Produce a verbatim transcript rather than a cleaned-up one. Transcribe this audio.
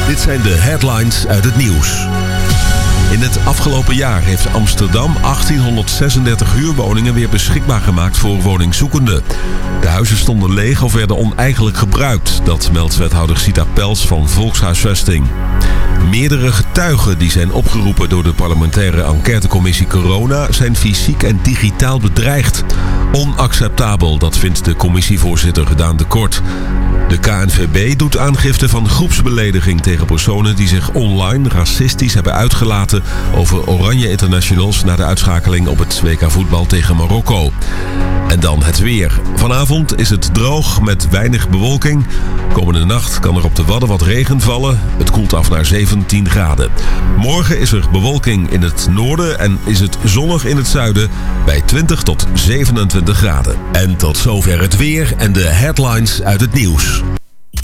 Dit zijn de headlines uit het nieuws. In het afgelopen jaar heeft Amsterdam achttienhonderdzesendertig huurwoningen weer beschikbaar gemaakt voor woningzoekenden. De huizen stonden leeg of werden oneigenlijk gebruikt. Dat meldt wethouder Sita Pels van Volkshuisvesting. Meerdere getuigen die zijn opgeroepen door de parlementaire enquêtecommissie Corona zijn fysiek en digitaal bedreigd. Onacceptabel, dat vindt de commissievoorzitter Daan de Kort. De K N V B doet aangifte van groepsbelediging tegen personen die zich online racistisch hebben uitgelaten over Oranje Internationals na de uitschakeling op het W K voetbal tegen Marokko. En dan het weer. Vanavond is het droog met weinig bewolking. Komende nacht kan er op de Wadden wat regen vallen. Het koelt af naar zeventien graden. Morgen is er bewolking in het noorden en is het zonnig in het zuiden bij twintig tot zevenentwintig graden. En tot zover het weer en de headlines uit het nieuws.